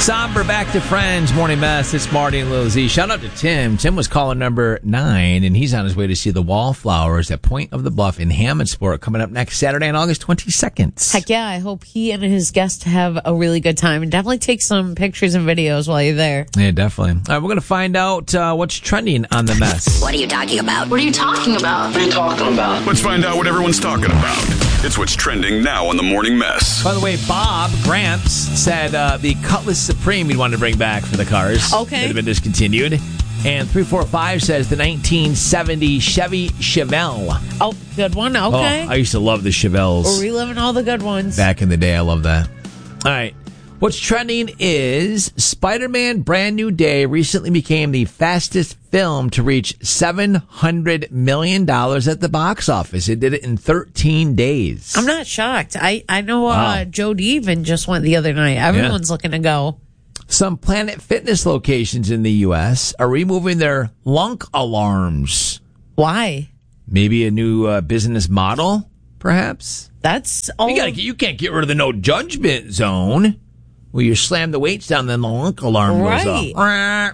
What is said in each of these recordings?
Somber back to Friends Morning Mess. It's Marty and Lil Z. Shout out to Tim. Tim was calling number 9, and he's on his way to see the Wallflowers at Point of the Bluff in Hammondsport coming up next Saturday on August 22nd. Heck yeah, I hope he and his guests have a really good time. And definitely take some pictures and videos while you're there. Yeah, definitely. All right, we're going to find out what's trending on the mess. What are you talking about? What are you talking about? What are you talking about? Let's find out what everyone's talking about. It's what's trending now on the Morning Mess. By the way, Bob Gramps said the Cutlass Supreme he'd want to bring back for the cars. Okay. That have been discontinued. And 345 says the 1970 Chevy Chevelle. Oh, good one. Okay. Oh, I used to love the Chevelles. We're reliving all the good ones. Back in the day, I love that. All right. What's trending is Spider-Man Brand New Day recently became the fastest film to reach $700 million at the box office. It did it in 13 days. I'm not shocked. I know Wow. Joe Deven just went the other night. Everyone's looking to go. Some Planet Fitness locations in the U.S. are removing their lunk alarms. Why? Maybe a new business model, perhaps? That's all. You can't get rid of the no judgment zone. Well, you slam the weights down, then the lunk alarm goes off.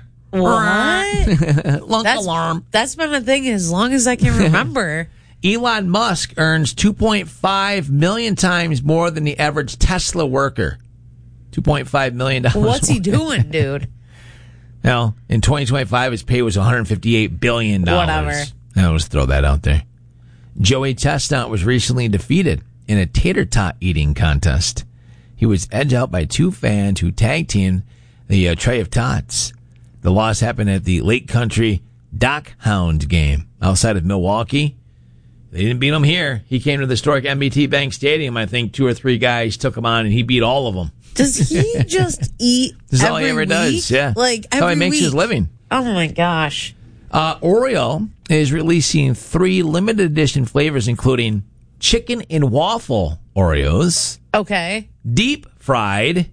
What? Lunk alarm. That's been a thing as long as I can remember. Elon Musk earns 2.5 million times more than the average Tesla worker. $2.5 million. What's he doing, dude? Now, in 2025, his pay was $158 billion. Whatever. I'll just throw that out there. Joey Chestnut was recently defeated in a tater tot eating contest. He was edged out by 2 fans who tag teamed the tray of tots. The loss happened at the Lake Country Dock Hound game outside of Milwaukee. They didn't beat him here. He came to the historic MBT Bank Stadium. I think 2 or 3 guys took him on, and he beat all of them. Does he just eat This is every all he ever week? does, yeah. Like That's how he every makes week. his living. Oh, my gosh. Oreo is releasing 3 limited edition flavors, including chicken and waffle Oreos, Okay. deep fried,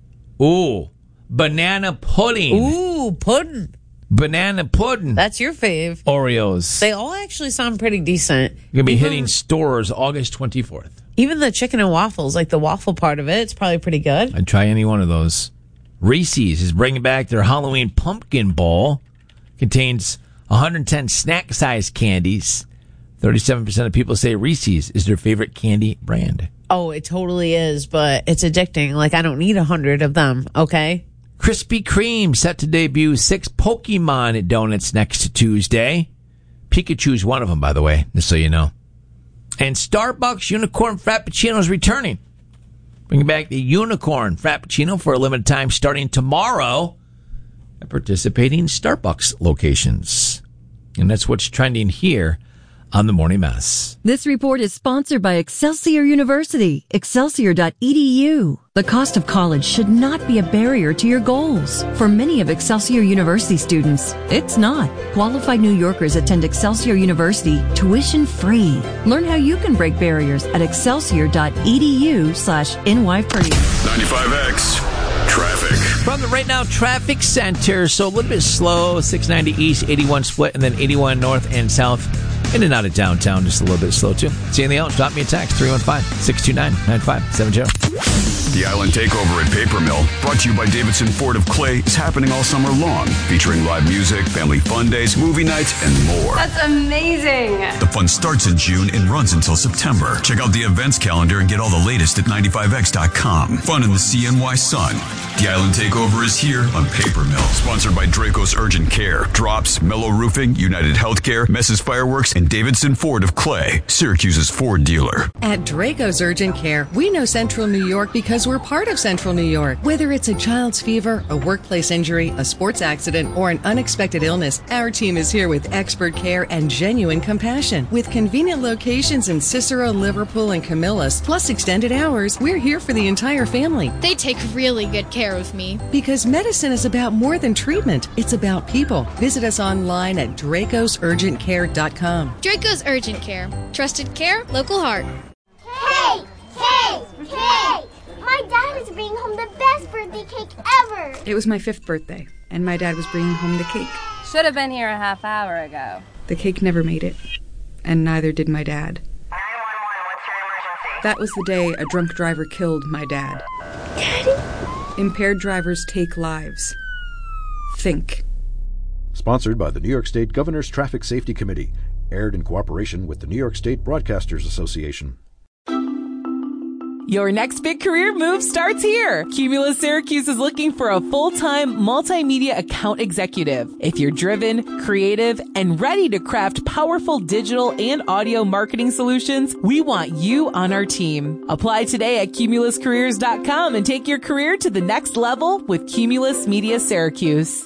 banana pudding, Ooh, pudding. banana pudding That's your fave. Oreos. They all actually sound pretty decent. You're going to be hitting stores August 24th. Even the chicken and waffles, like the waffle part of it, it's probably pretty good. I'd try any one of those. Reese's is bringing back their Halloween pumpkin bowl. Contains 110 snack-sized candies. 37% of people say Reese's is their favorite candy brand. Oh, it totally is, but it's addicting. Like, I don't need 100 of them, okay? Krispy Kreme set to debut 6 Pokemon donuts next Tuesday. Pikachu's one of them, by the way, just so you know. And Starbucks Unicorn Frappuccino is returning. Bringing back the Unicorn Frappuccino for a limited time starting tomorrow at participating Starbucks locations. And that's what's trending here on the Morning Mess. This report is sponsored by Excelsior University, excelsior.edu. The cost of college should not be a barrier to your goals. For many of Excelsior University students, it's not. Qualified New Yorkers attend Excelsior University tuition free. Learn how you can break barriers at excelsior.edu/NYFree. 95X. Traffic. From the Right Now Traffic Center, so a little bit slow, 690 East, 81 split, and then 81 North and South. In and out of downtown, just a little bit slow, too. See anything else? Drop me a text, 315-629-9570. The Island Takeover at Paper Mill, brought to you by Davidson Ford of Clay, is happening all summer long, featuring live music, family fun days, movie nights, and more. That's amazing. The fun starts in June and runs until September. Check out the events calendar and get all the latest at 95x.com. Fun in the CNY sun. The Island Takeover is here on Paper Mill. Sponsored by Draco's Urgent Care, Drops, Mellow Roofing, United Healthcare, Mess's Fireworks, and Davidson Ford of Clay, Syracuse's Ford dealer. At Draco's Urgent Care, we know Central New York because we're part of Central New York. Whether it's a child's fever, a workplace injury, a sports accident, or an unexpected illness, our team is here with expert care and genuine compassion. With convenient locations in Cicero, Liverpool, and Camillus, plus extended hours, we're here for the entire family. They take really good care of me. Because medicine is about more than treatment. It's about people. Visit us online at dracosurgentcare.com. Draco's Urgent Care. Trusted care, local heart. Hey! My dad is bringing home the best birthday cake ever! It was my 5th birthday, and my dad was bringing home the cake. Should have been here a half hour ago. The cake never made it, and neither did my dad. 911, what's your emergency? That was the day a drunk driver killed my dad. Daddy? Impaired drivers take lives. Think. Sponsored by the New York State Governor's Traffic Safety Committee. Aired in cooperation with the New York State Broadcasters Association. Your next big career move starts here. Cumulus Syracuse is looking for a full-time multimedia account executive. If you're driven, creative, and ready to craft powerful digital and audio marketing solutions, we want you on our team. Apply today at cumuluscareers.com and take your career to the next level with Cumulus Media Syracuse.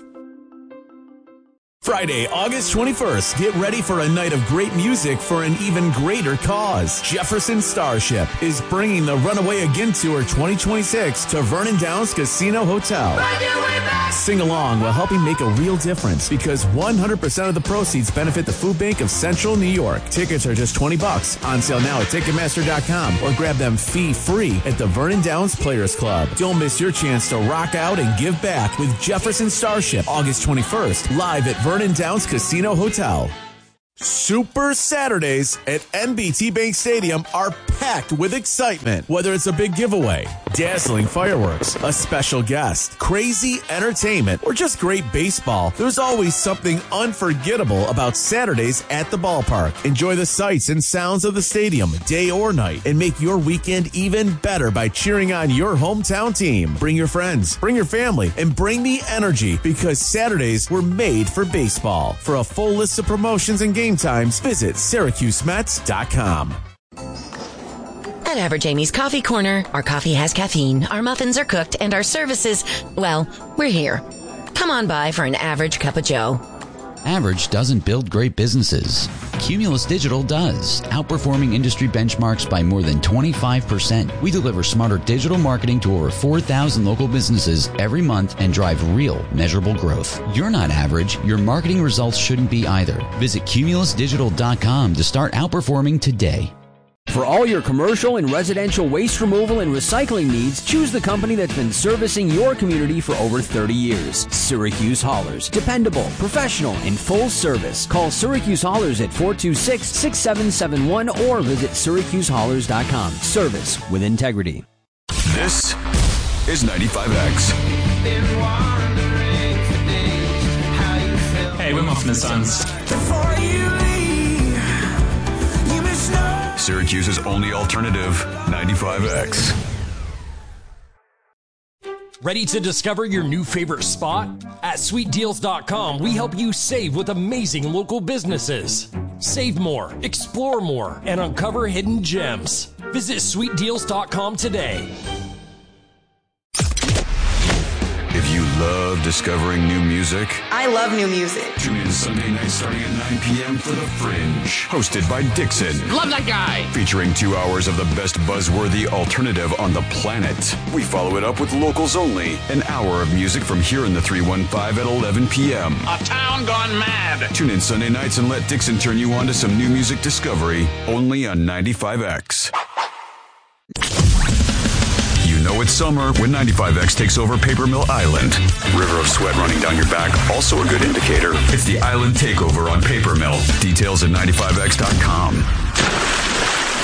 Friday, August 21st, get ready for a night of great music for an even greater cause. Jefferson Starship is bringing the Runaway Again Tour 2026 to Vernon Downs Casino Hotel. Sing along while helping make a real difference because 100% of the proceeds benefit the Food Bank of Central New York. Tickets are just $20 on sale now at Ticketmaster.com or grab them fee-free at the Vernon Downs Players Club. Don't miss your chance to rock out and give back with Jefferson Starship August 21st live at Vernon Downs Casino Hotel. Super Saturdays at NBT Bank Stadium are packed with excitement. Whether it's a big giveaway, dazzling fireworks, a special guest, crazy entertainment, or just great baseball, there's always something unforgettable about Saturdays at the ballpark. Enjoy the sights and sounds of the stadium, day or night, and make your weekend even better by cheering on your hometown team. Bring your friends, bring your family, and bring the energy because Saturdays were made for baseball. For a full list of promotions and game times, visit SyracuseMets.com. At Average Amy's Coffee Corner, our coffee has caffeine, our muffins are cooked, and our services, well, we're here. Come on by for an average cup of joe. Average doesn't build great businesses. Cumulus Digital does, outperforming industry benchmarks by more than 25%. We deliver smarter digital marketing to over 4,000 local businesses every month and drive real, measurable growth. You're not average. Your marketing results shouldn't be either. Visit cumulusdigital.com to start outperforming today. For all your commercial and residential waste removal and recycling needs, choose the company that's been servicing your community for over 30 years. Syracuse Haulers. Dependable, professional, and full service. Call Syracuse Haulers at 426-6771 or visit syracusehaulers.com. Service with integrity. This is 95X. Hey, we're Muffin and Sons. Syracuse's only alternative, 95X. Ready to discover your new favorite spot? At sweetdeals.com, we help you save with amazing local businesses. Save more, explore more, and uncover hidden gems. Visit sweetdeals.com today. If you love discovering new music, I love new music. Tune in Sunday night starting at 9 p.m. for The Fringe, hosted by Dixon. Love that guy. Featuring 2 hours of the best buzzworthy alternative on the planet. We follow it up with Locals Only, an hour of music from here in the 315 at 11 p.m. A town gone mad. Tune in Sunday nights and let Dixon turn you on to some new music discovery, only on 95X. You know it's summer when 95X takes over Paper Mill Island. River of sweat running down your back, also a good indicator. It's the island takeover on Paper Mill. Details at 95X.com.